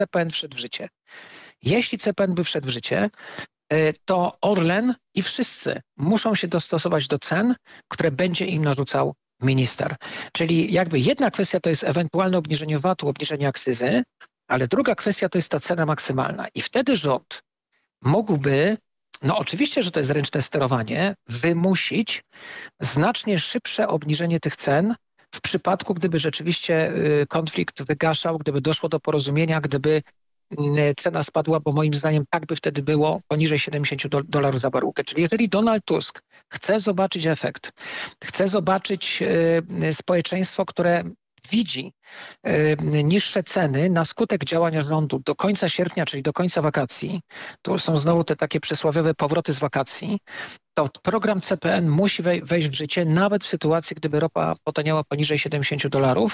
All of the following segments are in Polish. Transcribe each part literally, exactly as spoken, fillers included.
C P N wszedł w życie. Jeśli C P N by wszedł w życie, to Orlen i wszyscy muszą się dostosować do cen, które będzie im narzucał minister. Czyli jakby jedna kwestia to jest ewentualne obniżenie V A T-u, obniżenie akcyzy, ale druga kwestia to jest ta cena maksymalna. I wtedy rząd mógłby, no oczywiście, że to jest ręczne sterowanie, wymusić znacznie szybsze obniżenie tych cen w przypadku, gdyby rzeczywiście konflikt wygaszał, gdyby doszło do porozumienia, gdyby cena spadła, bo moim zdaniem tak by wtedy było poniżej siedemdziesiąt dolarów za baryłkę. Czyli jeżeli Donald Tusk chce zobaczyć efekt, chce zobaczyć y, społeczeństwo, które widzi y, niższe ceny na skutek działania rządu do końca sierpnia, czyli do końca wakacji, to są znowu te takie przysłowiowe powroty z wakacji, to program C P N musi wej- wejść w życie nawet w sytuacji, gdyby ropa potaniała poniżej siedemdziesiąt dolarów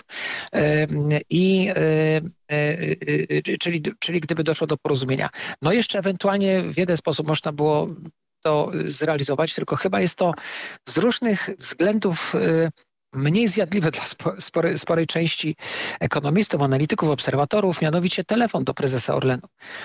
i czyli, czyli gdyby doszło do porozumienia. No jeszcze ewentualnie w jeden sposób można było to zrealizować, tylko chyba jest to z różnych względów mniej zjadliwe dla spo, sporej, sporej części ekonomistów, analityków, obserwatorów, mianowicie telefon do prezesa Orlenu.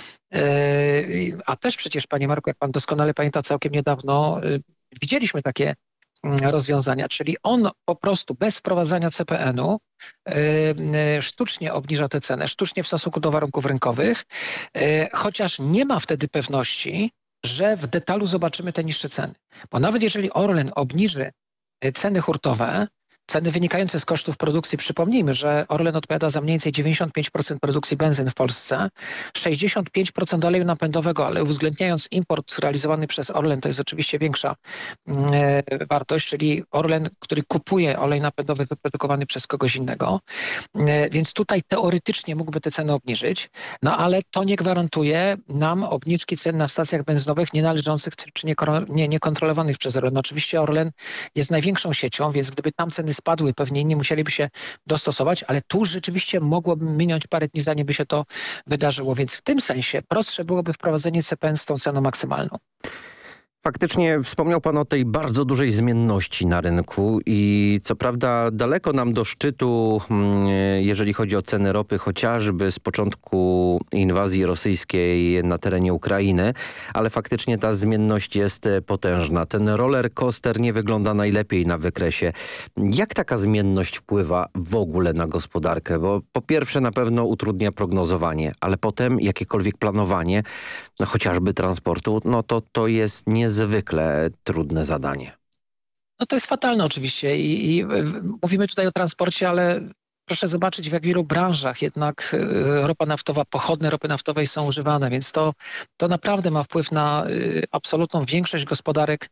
Yy, a też przecież, panie Marku, jak pan doskonale pamięta, całkiem niedawno yy, widzieliśmy takie yy, rozwiązania, czyli on po prostu bez wprowadzania C P N-u yy, yy, sztucznie obniża tę cenę, sztucznie w stosunku do warunków rynkowych, yy, chociaż nie ma wtedy pewności, że w detalu zobaczymy te niższe ceny. Bo nawet jeżeli Orlen obniży yy, ceny hurtowe, ceny wynikające z kosztów produkcji, przypomnijmy, że Orlen odpowiada za mniej więcej dziewięćdziesiąt pięć procent produkcji benzyn w Polsce, sześćdziesiąt pięć procent oleju napędowego, ale uwzględniając import realizowany przez Orlen, to jest oczywiście większa e, wartość, czyli Orlen, który kupuje olej napędowy wyprodukowany przez kogoś innego. E, więc tutaj teoretycznie mógłby te ceny obniżyć, no ale to nie gwarantuje nam obniżki cen na stacjach benzynowych nie należących czy nie, nie, niekontrolowanych przez Orlen. Oczywiście Orlen jest największą siecią, więc gdyby tam ceny spadły, pewnie inni musieliby się dostosować, ale tu rzeczywiście mogłoby minąć parę dni, zanim by się to wydarzyło. Więc w tym sensie prostsze byłoby wprowadzenie C P N z tą ceną maksymalną. Faktycznie wspomniał pan o tej bardzo dużej zmienności na rynku i co prawda daleko nam do szczytu, jeżeli chodzi o ceny ropy, chociażby z początku inwazji rosyjskiej na terenie Ukrainy, ale faktycznie ta zmienność jest potężna. Ten roller coaster nie wygląda najlepiej na wykresie. Jak taka zmienność wpływa w ogóle na gospodarkę? Bo po pierwsze na pewno utrudnia prognozowanie, ale potem jakiekolwiek planowanie, no chociażby transportu, no to to jest niezwykle Zwykle trudne zadanie. No to jest fatalne oczywiście i, i mówimy tutaj o transporcie, ale proszę zobaczyć, w jak wielu branżach jednak y, ropa naftowa, pochodne ropy naftowej są używane, więc to, to naprawdę ma wpływ na y, absolutną większość gospodarek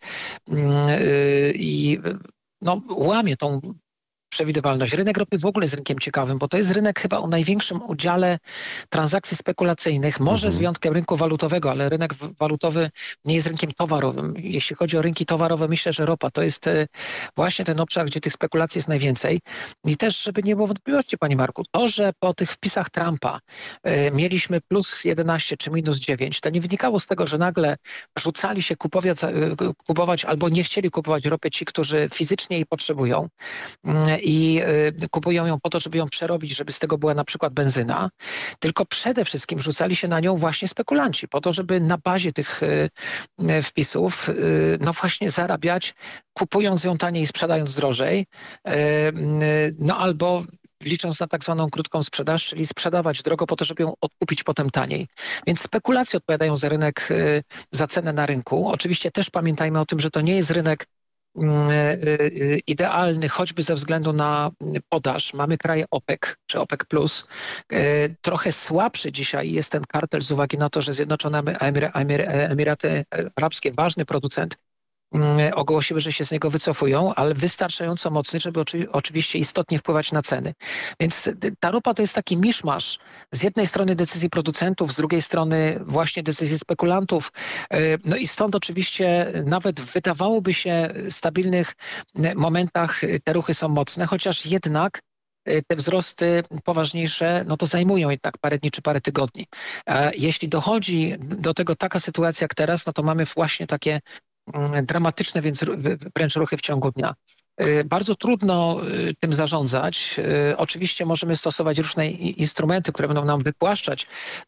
y, i y, no, łamie tą przewidywalność. Rynek ropy w ogóle jest rynkiem ciekawym, bo to jest rynek chyba o największym udziale transakcji spekulacyjnych, może mhm. z wyjątkiem rynku walutowego, ale rynek walutowy nie jest rynkiem towarowym. Jeśli chodzi o rynki towarowe, myślę, że ropa to jest właśnie ten obszar, gdzie tych spekulacji jest najwięcej. I też, żeby nie było wątpliwości, panie Marku, to, że po tych wpisach Trumpa y, mieliśmy plus jedenaście czy minus dziewięć, to nie wynikało z tego, że nagle rzucali się kupować, y, kupować albo nie chcieli kupować ropy ci, którzy fizycznie jej potrzebują. Y, i y, kupują ją po to, żeby ją przerobić, żeby z tego była na przykład benzyna, tylko przede wszystkim rzucali się na nią właśnie spekulanci, po to, żeby na bazie tych y, y, wpisów y, no właśnie zarabiać, kupując ją taniej i sprzedając drożej, y, y, no albo licząc na tak zwaną krótką sprzedaż, czyli sprzedawać drogo po to, żeby ją odkupić potem taniej. Więc spekulacje odpowiadają za rynek, y, za cenę na rynku. Oczywiście też pamiętajmy o tym, że to nie jest rynek idealny, choćby ze względu na podaż. Mamy kraje OPEC czy OPEC plus. Trochę słabszy dzisiaj jest ten kartel z uwagi na to, że Zjednoczone Emir- Emir- Emiraty Arabskie, ważny producent, ogłosiły, że się z niego wycofują, ale wystarczająco mocny, żeby oczy- oczywiście istotnie wpływać na ceny. Więc ta ropa to jest taki miszmasz. Z jednej strony decyzji producentów, z drugiej strony właśnie decyzji spekulantów. No i stąd oczywiście nawet wydawałoby się w stabilnych momentach te ruchy są mocne, chociaż jednak te wzrosty poważniejsze, no to zajmują jednak parę dni czy parę tygodni. Jeśli dochodzi do tego taka sytuacja jak teraz, no to mamy właśnie takie dramatyczne, więc wręcz ruchy w ciągu dnia. Bardzo trudno tym zarządzać. Oczywiście możemy stosować różne instrumenty, które będą nam wypłaszczać